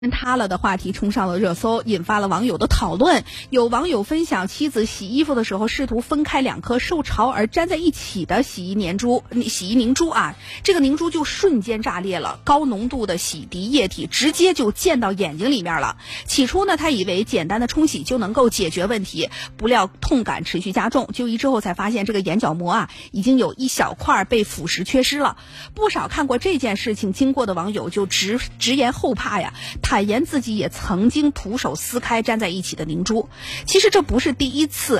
塌了的话题冲上了热搜，引发了网友的讨论。有网友分享妻子洗衣服的时候试图分开两颗受潮而粘在一起的洗衣凝珠啊，这个凝珠就瞬间炸裂了，高浓度的洗涤液体直接就溅到眼睛里面了。起初呢，他以为简单的冲洗就能够解决问题，不料痛感持续加重。就医之后才发现，这个眼角膜啊已经有一小块被腐蚀缺失了。不少看过这件事情经过的网友就直言后怕呀，坦言自己也曾经徒手撕开粘在一起的凝珠。其实这不是第一次